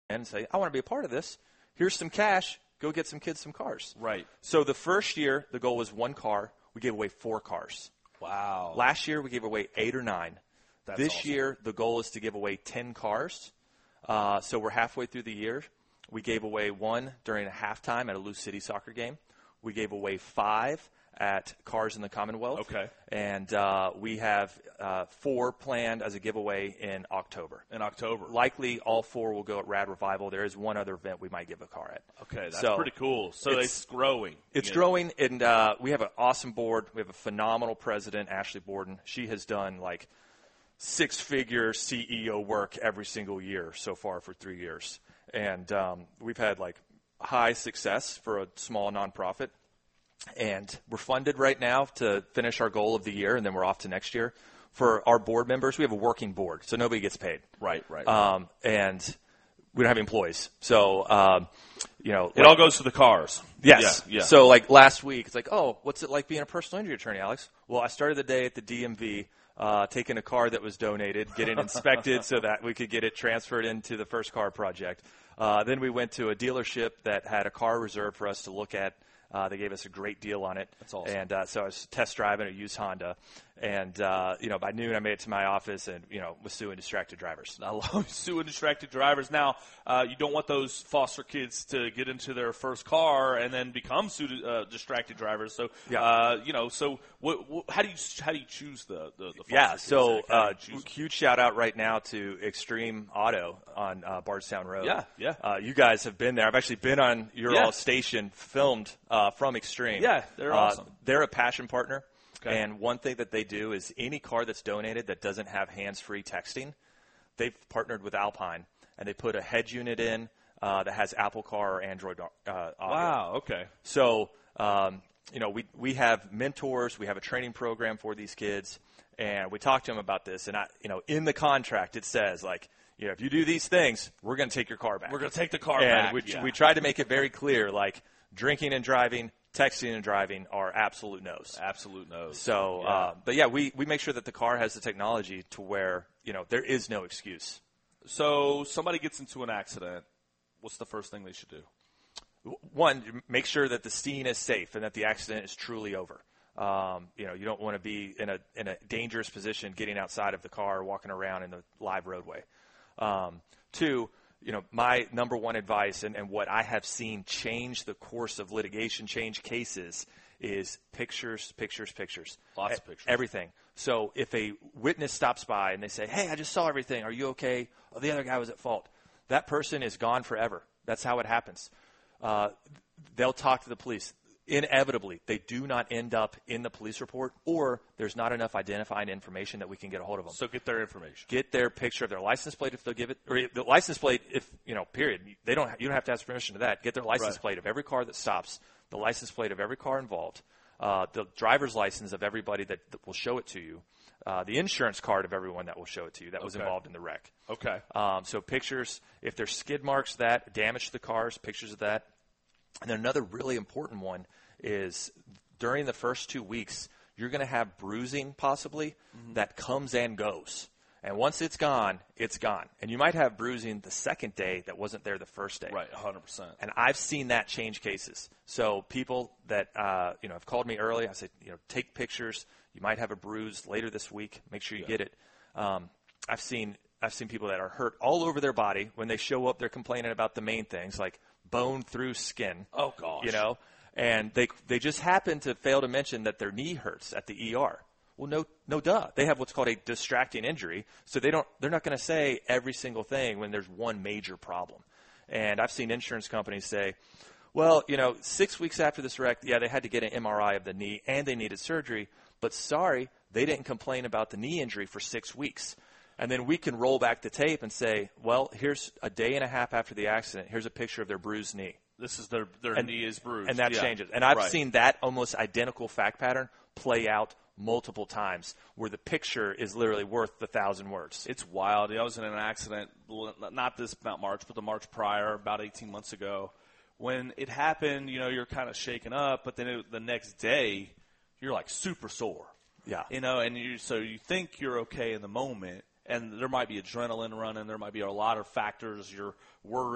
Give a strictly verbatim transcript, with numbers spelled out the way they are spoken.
and say, I want to be a part of this. Here's some cash. Go get some kids some cars. Right. So the first year, the goal was one car. We gave away four cars. Wow. Last year, we gave away eight or nine. That's this awesome. year, the goal is to give away ten cars. Uh, so we're halfway through the year. We gave away one during a halftime at a Lou City soccer game. We gave away five at Cars in the Commonwealth. Okay. And uh, we have uh, four planned as a giveaway in October. In October. Likely all four will go at Rad Revival. There is one other event we might give a car at. Okay, that's so pretty cool. So it's, it's growing. It's you know. growing, and uh, we have an awesome board. We have a phenomenal president, Ashley Borden. She has done like six-figure C E O work every single year so far for three years. And um, we've had like high success for a small nonprofit. And we're funded right now to finish our goal of the year, and then we're off to next year. For our board members, we have a working board, so nobody gets paid. Right, right. right. Um, and we don't have employees. So, um, you know. It like, all goes to the cars. Yes. Yeah, yeah. So, like last week, it's like, oh, what's it like being a personal injury attorney, Alex? Well, I started the day at the D M V. Uh, taking a car that was donated, getting inspected so that we could get it transferred into the First Car Project. Uh, then we went to a dealership that had a car reserved for us to look at. Uh, they gave us a great deal on it. That's awesome. And uh, so I was test driving a used Honda. And, uh, you know, by noon I made it to my office and, you know, was suing distracted drivers. I love suing distracted drivers. Now, uh, you don't want those foster kids to get into their first car and then become su- uh, distracted drivers. So, yeah. uh, you know, so what, what, how do you how do you choose the, the, the foster yeah, kids? so uh, choose huge shout out right now to Extreme Auto on uh, Bardstown Road. Yeah, yeah. Uh, you guys have been there. I've actually been on your yeah. all station filmed uh, from Extreme. Yeah, they're uh, awesome. They're a passion partner. Okay. And one thing that they do is any car that's donated that doesn't have hands-free texting, they've partnered with Alpine, and they put a head unit in uh, that has Apple Car or Android uh, audio. Wow, okay. So, um, you know, we we have mentors. We have a training program for these kids, and we talk to them about this. And, I, you know, in the contract it says, like, you know, if you do these things, we're going to take your car back. We're going to take the car and back. We, yeah. we tried to make it very clear, like, drinking and driving, texting and driving are absolute no's. Absolute no's. So, yeah. Uh, but yeah, we, we make sure that the car has the technology to where, you know, there is no excuse. So somebody gets into an accident, what's the first thing they should do? One, make sure that the scene is safe and that the accident is truly over. Um, you know, you don't want to be in a in a dangerous position getting outside of the car, walking around in the live roadway. Um, two, you know, my number one advice and, and what I have seen change the course of litigation, change cases, is pictures, pictures, pictures. Lots of pictures. Everything. So if a witness stops by and they say, hey, I just saw everything. Are you okay? Oh, the other guy was at fault. That person is gone forever. That's how it happens. Uh, they'll talk to the police. Inevitably, they do not end up in the police report, or there's not enough identifying information that we can get a hold of them. So get their information. Get their picture of their license plate if they'll give it, or the license plate if, you know, period. They don't, you don't have to ask permission to that. Get their license Right. plate of every car that stops, the license plate of every car involved, uh, the driver's license of everybody that, that will show it to you, uh, the insurance card of everyone that will show it to you that was Okay. involved in the wreck. Okay. Um, so pictures, if there's skid marks that damage to the cars, pictures of that. And then another really important one is during the first two weeks, you're going to have bruising possibly mm-hmm. that comes and goes. And once it's gone, it's gone. And you might have bruising the second day that wasn't there the first day. Right, one hundred percent. And I've seen that change cases. So people that uh, you know have called me early, I said, you know, take pictures. You might have a bruise later this week. Make sure you yeah. get it. Um, I've seen I've seen people that are hurt all over their body. When they show up, they're complaining about the main things like bone through skin. Oh, gosh. You know, and they they just happen to fail to mention that their knee hurts at the E R. Well, no, no, duh. They have what's called a distracting injury, so they don't. They're not going to say every single thing when there's one major problem. And I've seen insurance companies say, "Well, you know, six weeks after this wreck, yeah, they had to get an M R I of the knee and they needed surgery, but sorry, they didn't complain about the knee injury for six weeks." And then we can roll back the tape and say, "Well, here's a day and a half after the accident. Here's a picture of their bruised knee." This is their their and, knee is bruised, and that yeah. changes. And I've right. seen that almost identical fact pattern play out multiple times, where the picture is literally worth the thousand words. It's wild. I was in an accident, not this not March, but the March prior, about eighteen months ago. When it happened, you know, you're kind of shaken up, but then it, the next day, you're like super sore. Yeah. You know, and you so you think you're okay in the moment, and there might be adrenaline running, there might be a lot of factors, you're worried.